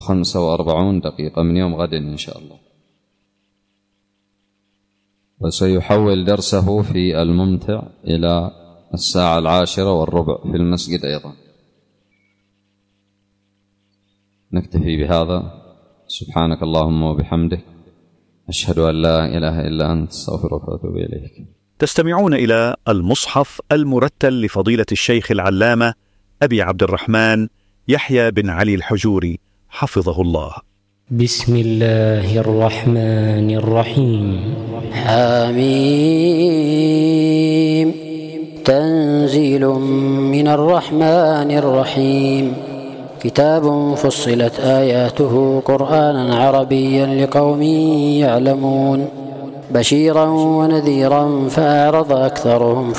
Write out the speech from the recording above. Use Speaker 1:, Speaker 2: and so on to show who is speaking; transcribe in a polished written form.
Speaker 1: 45 من يوم غد إن شاء الله. وسيحول درسه في الممتع إلى 10:10 في المسجد أيضا. نكتفي بهذا. سبحانك اللهم وبحمدك، أشهد أن لا إله إلا أنت، استغفرك وأتوب إليك.
Speaker 2: تستمعون إلى المصحف المرتل لفضيلة الشيخ العلامة أبي عبد الرحمن يحيى بن علي الحجوري حفظه الله.
Speaker 3: بسم الله الرحمن الرحيم.
Speaker 4: حميم. تنزيل من الرحمن الرحيم. كتاب فصلت آياته قرآنا عربيا لقوم يعلمون، بشيرا ونذيرا فأعرض أكثرهم